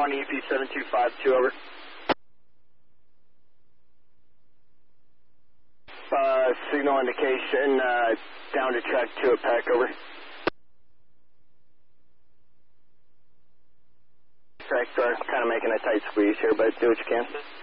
on EP7252, over. Signal indication, down to track 2 at Peck, over. Track 4, kind of making a tight squeeze here, but do what you can.